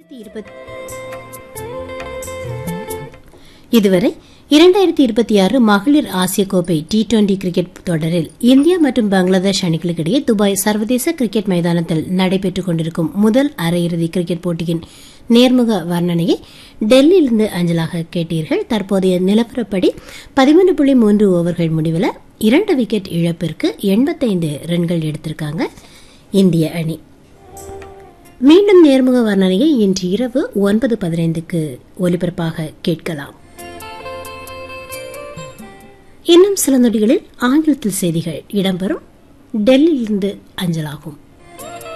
இதுவரை 2026 மகளிர் ஆசிய கோப்பை T20 கிரிக்கெட் தொடரில் இந்தியா மற்றும் பங்களாதேஷ் அணிகளுக்கிடையே துபாய் சர்வதேச கிரிக்கெட் மைதானத்தில் நடைபெற்றுக் கொண்டிருக்கும் முதல் அரையிறுதி கிரிக்கெட் போட்டியின் நேர்முக வர்ணனையை டெல்லியிலிருந்து அஞ்சலாக கேட்டீர்கள். தற்போதைய நிலவரப்படி 13.3 ஓவர்கள் முடிவில் 2 விக்கெட் இழப்பிற்கு 85 ரன்கள் எடுத்திருக்காங்க இந்திய அணி. மீண்டும் நேர்முக வர்ணனையை இன்று இரவு 9:15க்கு ஒலிபரப்பாக கேட்கலாம். இன்னும் சில நொடிகளில் ஆங்கிலத்தில் செய்திகள் இடம்பெறும். டெல்லியிலிருந்து அஞ்சலாகும்.